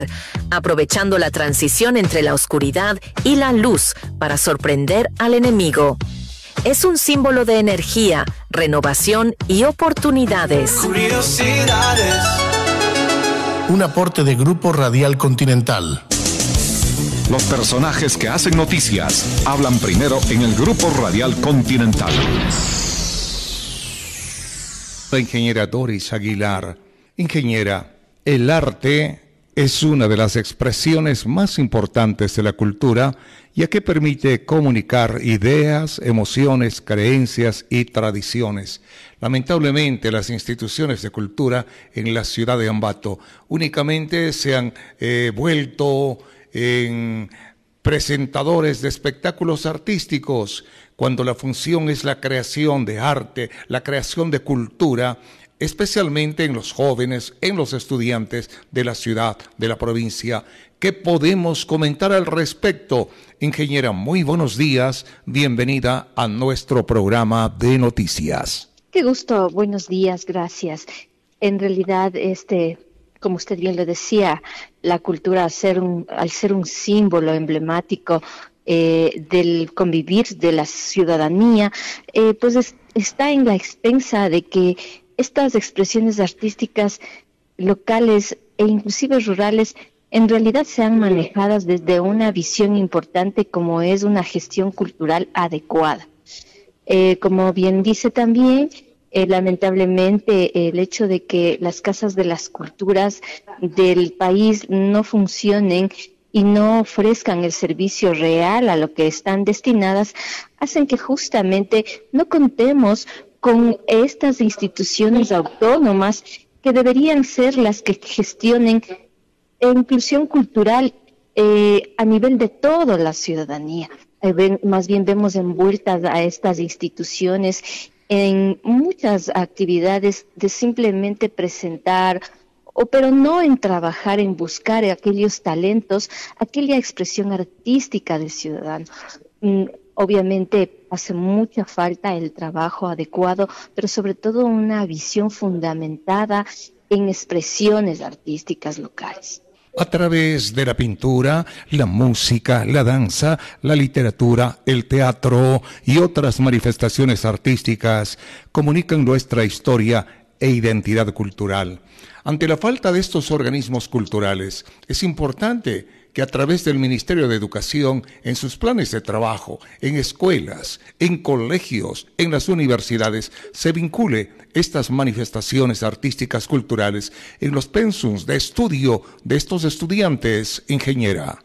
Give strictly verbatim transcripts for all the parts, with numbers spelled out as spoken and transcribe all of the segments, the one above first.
aprovechando la transición entre la oscuridad y la luz para sorprender al enemigo. Es un símbolo de energía, renovación y oportunidades. Curiosidades. Un aporte de Grupo Radial Continental. Los personajes que hacen noticias hablan primero en el Grupo Radial Continental. La ingeniera Doris Aguilar. Ingeniera, el arte es una de las expresiones más importantes de la cultura, ya que permite comunicar ideas, emociones, creencias y tradiciones. Lamentablemente, las instituciones de cultura en la ciudad de Ambato únicamente se han eh, vuelto en presentadores de espectáculos artísticos, cuando la función es la creación de arte, la creación de cultura, especialmente en los jóvenes, en los estudiantes de la ciudad, de la provincia. ¿Qué podemos comentar al respecto? Ingeniera, muy buenos días, bienvenida a nuestro programa de noticias. Qué gusto, buenos días, gracias. En realidad, este, como usted bien lo decía, la cultura al ser un, al ser un símbolo emblemático eh, del convivir de la ciudadanía, eh, pues es, está en la expensa de que estas expresiones artísticas locales e inclusive rurales en realidad sean manejadas desde una visión importante como es una gestión cultural adecuada. Eh, como bien dice también, eh, lamentablemente el hecho de que las casas de las culturas del país no funcionen y no ofrezcan el servicio real a lo que están destinadas, hacen que justamente no contemos con estas instituciones autónomas que deberían ser las que gestionen inclusión cultural eh, a nivel de toda la ciudadanía. Eh, ven, más bien vemos envueltas a estas instituciones en muchas actividades de simplemente presentar, o pero no en trabajar, en buscar aquellos talentos, aquella expresión artística del ciudadano. Mm, Obviamente hace mucha falta el trabajo adecuado, pero sobre todo una visión fundamentada en expresiones artísticas locales. A través de la pintura, la música, la danza, la literatura, el teatro y otras manifestaciones artísticas comunican nuestra historia e identidad cultural. Ante la falta de estos organismos culturales, es importante que a través del Ministerio de Educación, en sus planes de trabajo, en escuelas, en colegios, en las universidades, se vincule estas manifestaciones artísticas culturales en los pensums de estudio de estos estudiantes, ingeniera.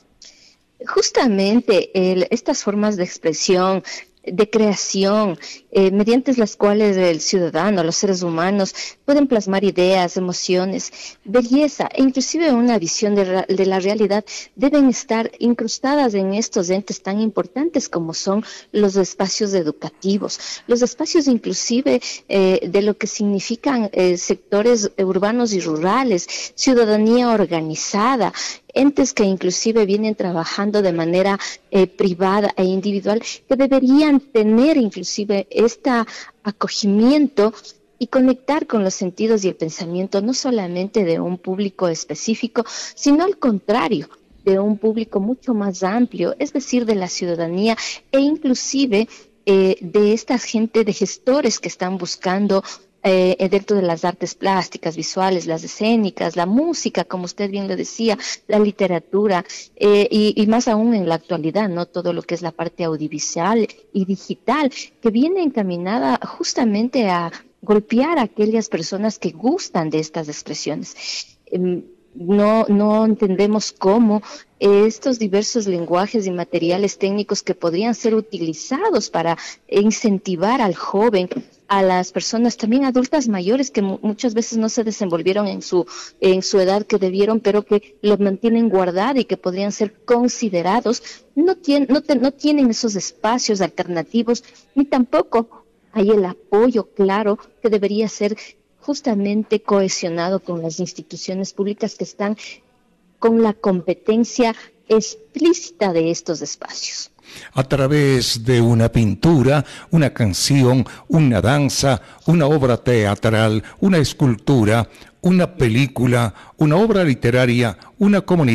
Justamente el, estas formas de expresión, de creación, eh, mediante las cuales el ciudadano, los seres humanos, pueden plasmar ideas, emociones, belleza e inclusive una visión de, de la realidad, deben estar incrustadas en estos entes tan importantes como son los espacios educativos, los espacios inclusive eh, de lo que significan eh, sectores urbanos y rurales, ciudadanía organizada, entes que inclusive vienen trabajando de manera eh, privada e individual, que deberían tener inclusive este acogimiento y conectar con los sentidos y el pensamiento no solamente de un público específico, sino al contrario, de un público mucho más amplio, es decir, de la ciudadanía e inclusive eh, de esta gente de gestores que están buscando Eh, dentro de las artes plásticas, visuales, las escénicas, la música, como usted bien lo decía, la literatura, eh, y, y más aún en la actualidad, ¿no? Todo lo que es la parte audiovisual y digital, que viene encaminada justamente a golpear a aquellas personas que gustan de estas expresiones. Eh, No, no entendemos cómo estos diversos lenguajes y materiales técnicos que podrían ser utilizados para incentivar al joven, a las personas también adultas mayores que mu- muchas veces no se desenvolvieron en su en su edad que debieron, pero que lo mantienen guardado y que podrían ser considerados, no tienen no, te, no tienen esos espacios alternativos, ni tampoco hay el apoyo claro que debería ser justamente cohesionado con las instituciones públicas que están con la competencia explícita de estos espacios. A través de una pintura, una canción, una danza, una obra teatral, una escultura, una película, una obra literaria, una comunidad